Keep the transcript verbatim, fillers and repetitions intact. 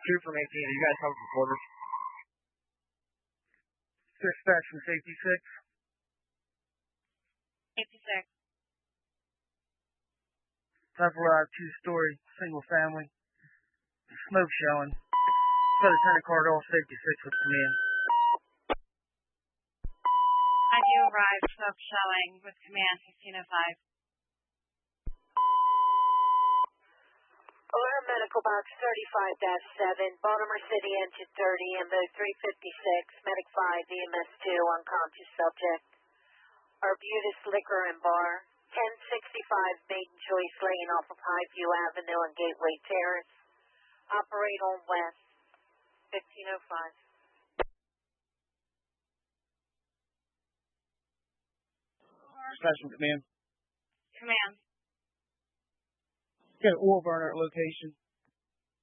two from eighteen. You guys have reporters. Dispatch from safety six. Safety six. Top arrived, two-story, single family. Smoke showing. So Lieutenant Cardall, safety six with command. I do arrive, smoke showing with command fifteen oh five. Alert Medical Box thirty-five dash seven, Baltimore City Engine thirty, M O three fifty-six, Medic five, E M S two, unconscious subject. Arbutus Liquor and Bar, ten sixty-five Maiden Choice Lane off of Highview Avenue and Gateway Terrace. Operate on West, fifteen oh five. Dispatch from command. Command. Got an oil burner at location.